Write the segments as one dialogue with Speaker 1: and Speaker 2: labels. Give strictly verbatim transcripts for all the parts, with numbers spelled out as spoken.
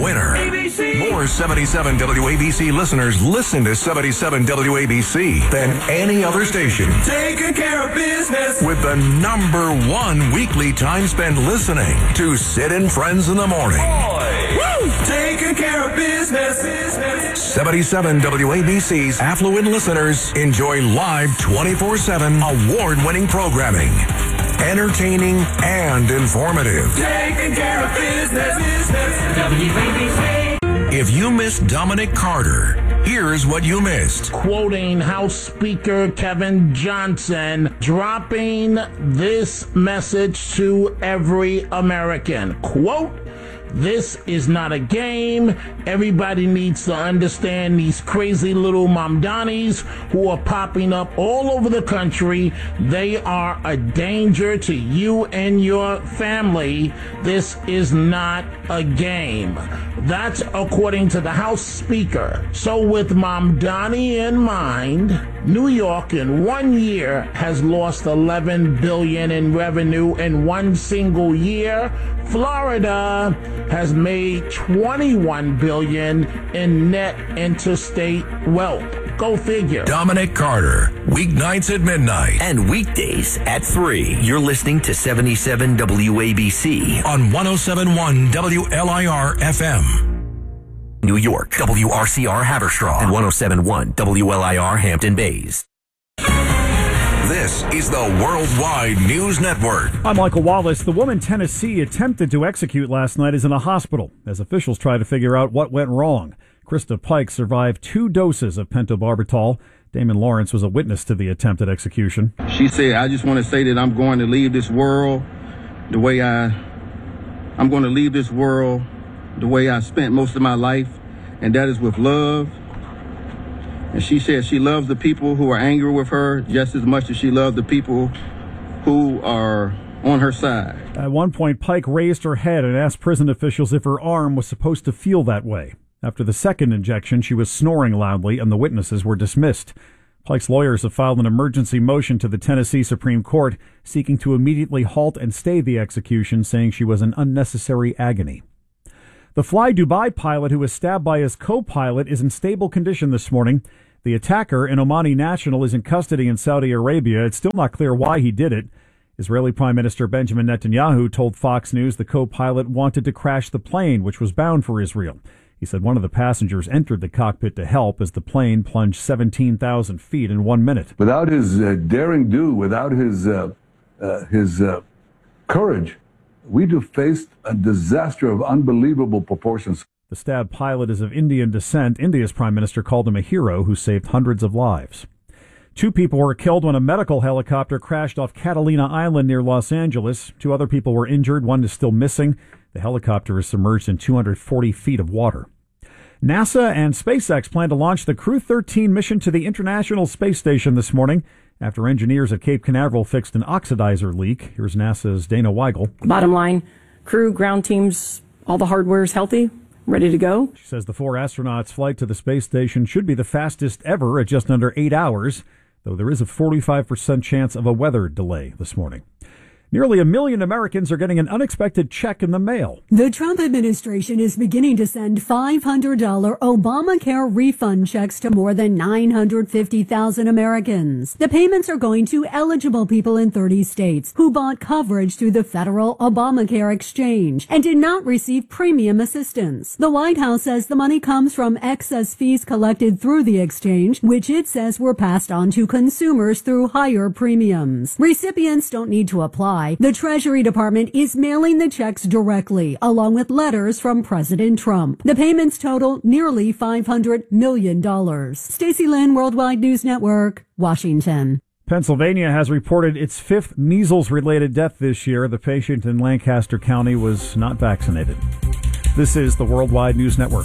Speaker 1: Winner.
Speaker 2: A B C.
Speaker 1: More seventy-seven W A B C listeners listen to seventy-seven W A B C than any other station.
Speaker 2: Taking care of business.
Speaker 1: With the number one weekly time spent listening to Sid and Friends in the Morning.
Speaker 2: Boy. Woo! Taking care of business. business.
Speaker 1: seventy-seven W A B C's affluent listeners enjoy live twenty-four seven award-winning programming. Entertaining and informative.
Speaker 2: Taking care of business. business. W A B C.
Speaker 1: If you missed Dominic Carter, here's what you missed.
Speaker 3: Quoting House Speaker Kevin Johnson, dropping this message to every American. Quote, "This is not a game. Everybody needs to understand these crazy little Mamdanis who are popping up all over the country. They are a danger to you and your family. This is not a game." That's according to the House Speaker. So with Mamdani in mind, New York in one year has lost eleven billion dollars in revenue in one single year. Florida has made twenty-one billion dollars in net interstate wealth. Go figure.
Speaker 1: Dominic Carter, weeknights at midnight.
Speaker 4: And weekdays at three. You're listening to seventy-seven W A B C.
Speaker 1: On one oh seven point one W L I R F M.
Speaker 4: New York, W R C R Haverstraw. And one oh seven point one W L I R Hampton Bays.
Speaker 1: This is the Worldwide News Network.
Speaker 5: I'm Michael Wallace. The woman Tennessee attempted to execute last night is in a hospital as officials try to figure out what went wrong. Krista Pike survived two doses of pentobarbital. Damon Lawrence was a witness to the attempted execution.
Speaker 6: She said, "I just want to say that I'm going to leave this world the way I, I'm going to leave this world the way I spent most of my life, and that is with love." And she said she loves the people who are angry with her just as much as she loves the people who are on her side.
Speaker 5: At one point, Pike raised her head and asked prison officials if her arm was supposed to feel that way. After the second injection, she was snoring loudly and the witnesses were dismissed. Pike's lawyers have filed an emergency motion to the Tennessee Supreme Court seeking to immediately halt and stay the execution, saying she was in unnecessary agony. The Fly Dubai pilot who was stabbed by his co-pilot is in stable condition this morning. The attacker, an Omani national, is in custody in Saudi Arabia. It's still not clear why he did it. Israeli Prime Minister Benjamin Netanyahu told Fox News the co-pilot wanted to crash the plane, which was bound for Israel. He said one of the passengers entered the cockpit to help as the plane plunged seventeen thousand feet in one minute.
Speaker 7: Without his uh, daring do, without his, uh, uh, his uh, courage, we'd have faced a disaster of unbelievable proportions.
Speaker 5: The stabbed pilot is of Indian descent. India's prime minister called him a hero who saved hundreds of lives. Two people were killed when a medical helicopter crashed off Catalina Island near Los Angeles. Two other people were injured. One is still missing. The helicopter is submerged in two hundred forty feet of water. NASA and SpaceX plan to launch the Crew thirteen mission to the International Space Station this morning after engineers at Cape Canaveral fixed an oxidizer leak. Here's NASA's Dana Weigel.
Speaker 8: Bottom line, crew, ground teams, all the hardware is healthy, ready to go.
Speaker 5: She says the four astronauts' flight to the space station should be the fastest ever at just under eight hours, though there is a forty-five percent chance of a weather delay this morning. Nearly a million Americans are getting an unexpected check in the mail.
Speaker 9: The Trump administration is beginning to send five hundred dollars Obamacare refund checks to more than nine hundred fifty thousand Americans. The payments are going to eligible people in thirty states who bought coverage through the federal Obamacare exchange and did not receive premium assistance. The White House says the money comes from excess fees collected through the exchange, which it says were passed on to consumers through higher premiums. Recipients don't need to apply. The Treasury Department is mailing the checks directly, along with letters from President Trump. The payments total nearly five hundred million dollars. Stacey Lynn, Worldwide News Network, Washington.
Speaker 5: Pennsylvania has reported its fifth measles-related death this year. The patient in Lancaster County was not vaccinated. This is the Worldwide News Network.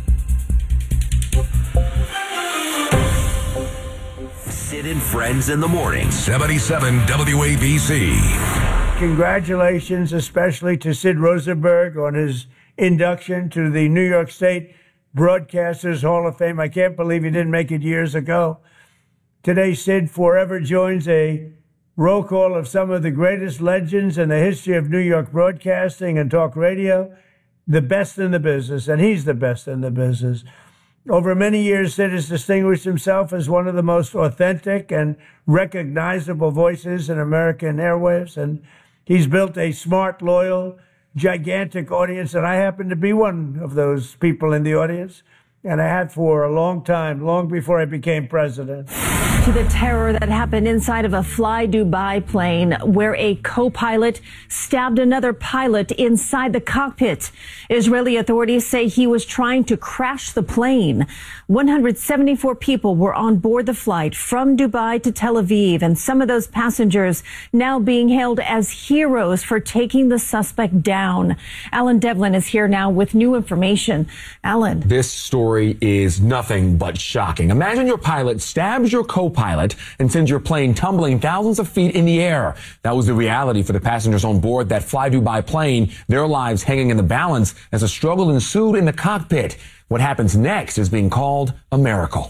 Speaker 4: Sid and Friends in the Morning.
Speaker 1: seventy-seven W A B C.
Speaker 10: Congratulations, especially to Sid Rosenberg on his induction to the New York State Broadcasters Hall of Fame. I can't believe he didn't make it years ago. Today, Sid forever joins a roll call of some of the greatest legends in the history of New York broadcasting and talk radio. the best in the business, and he's the best in the business. Over many years, Sid has distinguished himself as one of the most authentic and recognizable voices in American airwaves, and he's built a smart, loyal, gigantic audience, and I happen to be one of those people in the audience, and I had for a long time, long before I became president.
Speaker 11: To the terror that happened inside of a Fly Dubai plane where a co-pilot stabbed another pilot inside the cockpit. Israeli authorities say he was trying to crash the plane. one hundred seventy-four people were on board the flight from Dubai to Tel Aviv, and some of those passengers now being hailed as heroes for taking the suspect down. Alan Devlin is here now with new information. Alan.
Speaker 12: This story is nothing but shocking. Imagine your pilot stabs your co-pilot and sends your plane tumbling thousands of feet in the air. That was the reality for the passengers on board that Fly Dubai plane, their lives hanging in the balance as a struggle ensued in the cockpit. What happens next is being called a miracle.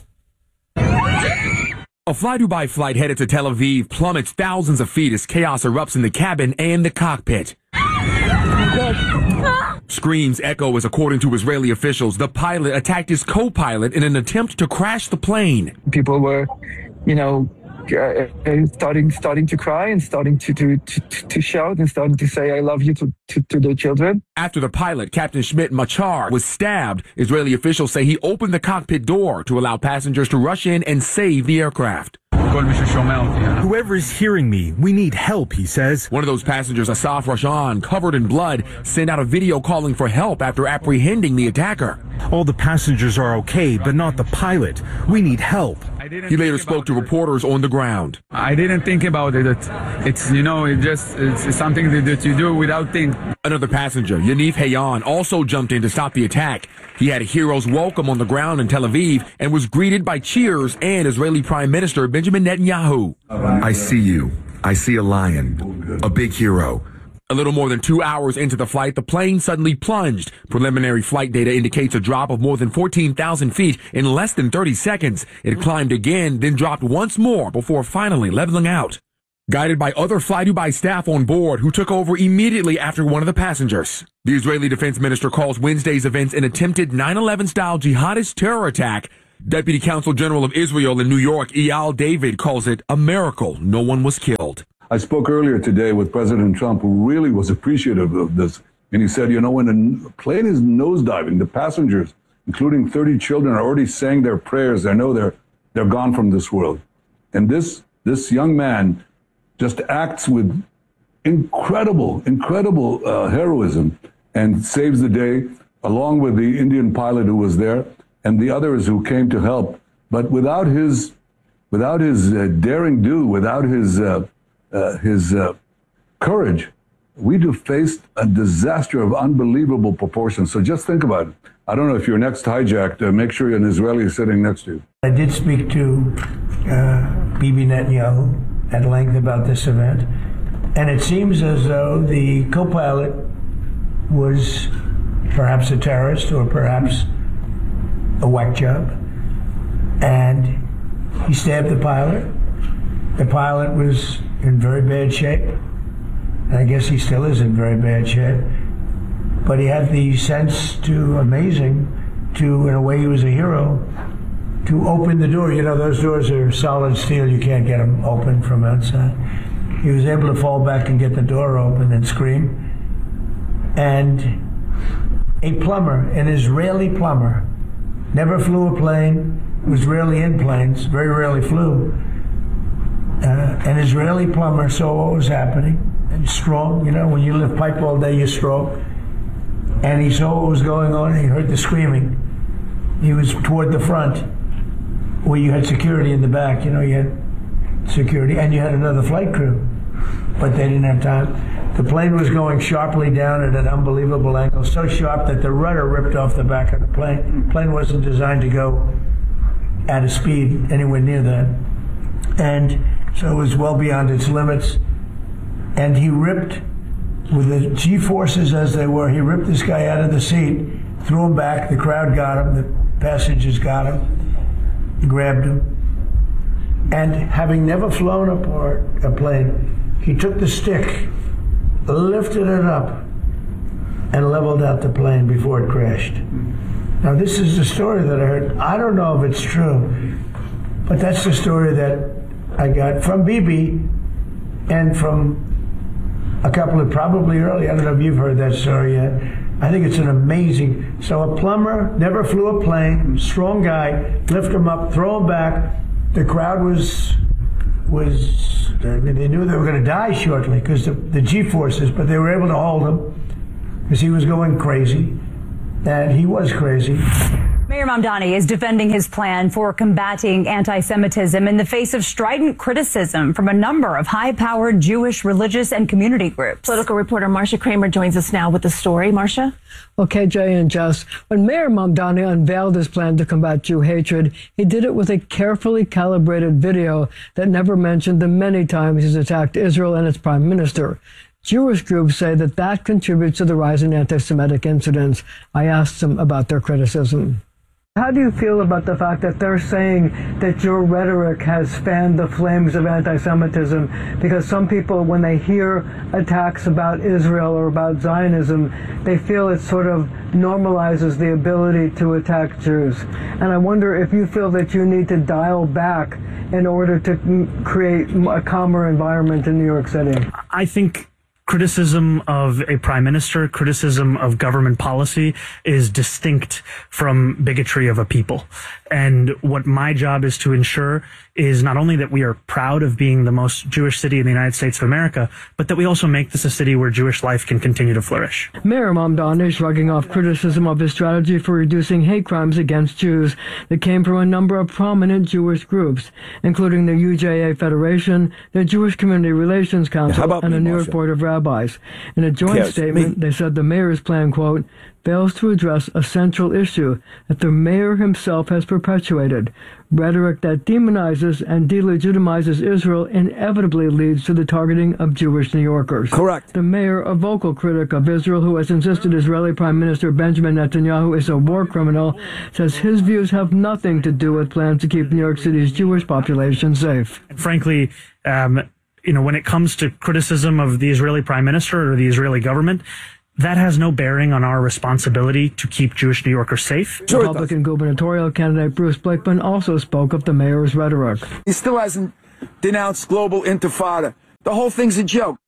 Speaker 12: A Fly Dubai flight headed to Tel Aviv plummets thousands of feet as chaos erupts in the cabin and the cockpit. Screams echo as, according to Israeli officials, the pilot attacked his co-pilot in an attempt to crash the plane.
Speaker 13: People were, you know, uh, starting starting to cry and starting to, to, to, to shout and starting to say, I love you to, to, to the children.
Speaker 12: After the pilot, Captain Schmidt Machar, was stabbed, Israeli officials say he opened the cockpit door to allow passengers to rush in and save the aircraft.
Speaker 14: Whoever is hearing me, we need help, he says.
Speaker 12: One of those passengers, Asaf Rashan, covered in blood, sent out a video calling for help after apprehending the attacker.
Speaker 14: All the passengers are okay, but not the pilot. We need help.
Speaker 12: He later spoke to reporters on the ground.
Speaker 15: I didn't think about it. It's, you know, it just it's something that, that you do without thinking.
Speaker 12: Another passenger, Yaniv Hayan, also jumped in to stop the attack. He had a hero's welcome on the ground in Tel Aviv and was greeted by cheers and Israeli Prime Minister Benjamin Netanyahu.
Speaker 16: I see you. I see a lion, a big hero.
Speaker 12: A little more than two hours into the flight, the plane suddenly plunged. Preliminary flight data indicates a drop of more than fourteen thousand feet in less than thirty seconds. It climbed again, then dropped once more before finally leveling out. Guided by other Fly Dubai staff on board who took over immediately after one of the passengers. The Israeli defense minister calls Wednesday's events an attempted nine eleven style jihadist terror attack. Deputy Consul General of Israel in New York, Eyal David, calls it a miracle no one was killed.
Speaker 7: I spoke earlier today with President Trump, who really was appreciative of this. And he said, you know, when a plane is nosediving, the passengers, including thirty children, are already saying their prayers. I know they're they're gone from this world. And this this young man just acts with incredible, incredible uh, heroism and saves the day, along with the Indian pilot who was there and the others who came to help. But without his, without his uh, daring do, without his uh, uh, his uh, courage, we'd have faced a disaster of unbelievable proportions. So just think about it. I don't know if you're next hijacked, uh, make sure an Israeli is sitting next to you.
Speaker 10: I did speak to uh, Bibi Netanyahu at length about this event, and it seems as though the co-pilot was perhaps a terrorist or perhaps a whack job, and he stabbed the pilot. The pilot was in very bad shape, and I guess he still is in very bad shape, but he had the sense to, amazing, to, in a way he was a hero, to open the door. You know, those doors are solid steel. You can't get them open from outside. He was able to fall back and get the door open and scream. And a plumber, an Israeli plumber, never flew a plane, was rarely in planes, very rarely flew. Uh, an Israeli plumber saw what was happening, and strong, you know, when you lift pipe all day, you're strong. And he saw what was going on, and he heard the screaming. He was toward the front, where you had security in the back, you know, you had security, and you had another flight crew, but they didn't have time. The plane was going sharply down at an unbelievable angle, so sharp that the rudder ripped off the back of the plane. The plane wasn't designed to go at a speed anywhere near that. And so it was well beyond its limits. And he ripped, with the G-forces as they were, he ripped this guy out of the seat, threw him back, the crowd got him, the passengers got him, grabbed him, and having never flown a, part, a plane, he took the stick, lifted it up, and leveled out the plane before it crashed. Now, this is the story that I heard. I don't know if it's true, but that's the story that I got from Bibi and from a couple of probably early. I don't know if you've heard that story yet. I think it's an amazing. So a plumber never flew a plane, strong guy, lift him up, throw him back. The crowd was was. I mean, they knew they were going to die shortly because the, the G-forces, but they were able to hold him because he was going crazy, and he was crazy.
Speaker 17: Mayor Mamdani is defending his plan for combating anti-Semitism in the face of strident criticism from a number of high-powered Jewish religious and community groups.
Speaker 11: Political reporter Marcia Kramer joins us now with the story. Marcia?
Speaker 18: Well, K J and Jess, when Mayor Mamdani unveiled his plan to combat Jew hatred, he did it with a carefully calibrated video that never mentioned the many times he's attacked Israel and its prime minister. Jewish groups say that that contributes to the rise in anti-Semitic incidents. I asked them about their criticism. How do you feel about the fact that they're saying that your rhetoric has fanned the flames of anti-Semitism? Because some people, when they hear attacks about Israel or about Zionism, they feel it sort of normalizes the ability to attack Jews. And I wonder if you feel that you need to dial back in order to create a calmer environment in New York City.
Speaker 19: I think criticism of a prime minister, criticism of government policy is distinct from bigotry of a people. And what my job is to ensure is not only that we are proud of being the most Jewish city in the United States of America, but that we also make this a city where Jewish life can continue to flourish.
Speaker 18: Mayor Mamdani shrugging off criticism of his strategy for reducing hate crimes against Jews that came from a number of prominent Jewish groups, including the U J A Federation, the Jewish Community Relations Council, and the New York Board of Rabbis. In a joint
Speaker 20: Yes,
Speaker 18: statement,
Speaker 20: me.
Speaker 18: they said the mayor's plan, quote, fails to address a central issue that the mayor himself has perpetuated. Rhetoric that demonizes and delegitimizes Israel inevitably leads to the targeting of Jewish New Yorkers.
Speaker 20: Correct.
Speaker 18: The mayor, a vocal critic of Israel who has insisted Israeli Prime Minister Benjamin Netanyahu is a war criminal, says his views have nothing to do with plans to keep New York City's Jewish population safe.
Speaker 19: Frankly, um, you know, when it comes to criticism of the Israeli Prime Minister or the Israeli government, that has no bearing on our responsibility to keep Jewish New Yorkers safe.
Speaker 18: Sure Republican gubernatorial candidate Bruce Blakeman also spoke of the mayor's rhetoric.
Speaker 20: He still hasn't denounced global intifada. The whole thing's a joke.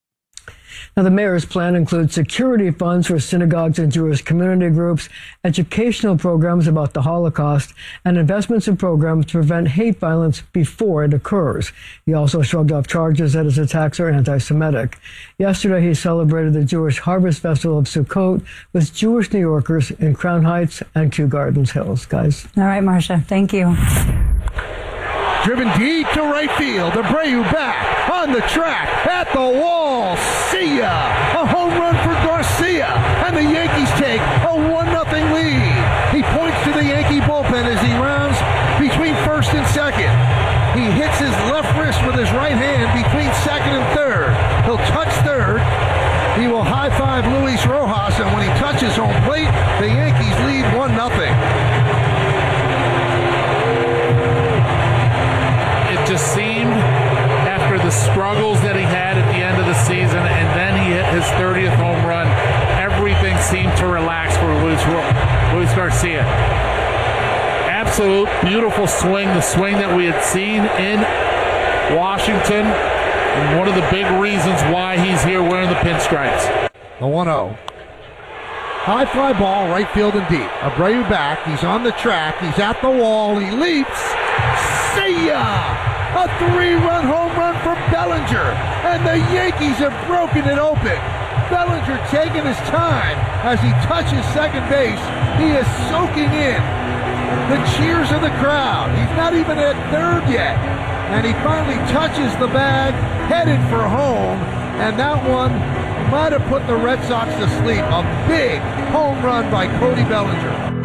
Speaker 18: Now, the mayor's plan includes security funds for synagogues and Jewish community groups, educational programs about the Holocaust, and investments in programs to prevent hate violence before it occurs. He also shrugged off charges that his attacks are anti-Semitic. Yesterday, he celebrated the Jewish Harvest Festival of Sukkot with Jewish New Yorkers in Crown Heights and Kew Gardens Hills. Guys.
Speaker 17: All right, Marcia. Thank you.
Speaker 21: Driven deep to right field. Abreu back on the track at the wall. See ya! A home run for Garcia, and the Yankees take a one nothing lead. He points to the Yankee bullpen as he rounds between first and second. He hits his left wrist with his right hand between second and third. He'll touch third. He will high-five Luis Rojas, and when he touches home plate, the Yankees lead one nothing.
Speaker 22: Just seemed, after the struggles that he had at the end of the season, and then he hit his thirtieth home run, everything seemed to relax for Luis, Luis Garcia. Absolute beautiful swing, the swing that we had seen in Washington, and one of the big reasons why he's here wearing the pinstripes.
Speaker 21: The one oh. High fly ball, right field and deep. Abreu back, he's on the track, he's at the wall, he leaps. See ya! A three-run home run from Bellinger, and the Yankees have broken it open. Bellinger taking his time as he touches second base. He is soaking in the cheers of the crowd. He's not even at third yet, and he finally touches the bag, headed for home, and that one might have put the Red Sox to sleep. A big home run by Cody Bellinger.